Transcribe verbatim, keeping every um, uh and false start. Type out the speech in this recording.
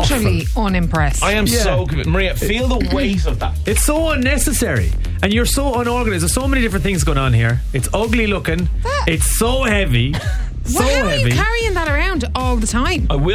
utterly unimpressed. I am Yeah. so convinced. Maria, feel the weight of that. It's so unnecessary. And you're so unorganized. There's so many different things going on here. It's ugly looking. It's so heavy. So Well, how are heavy. you carrying that around all the time? I will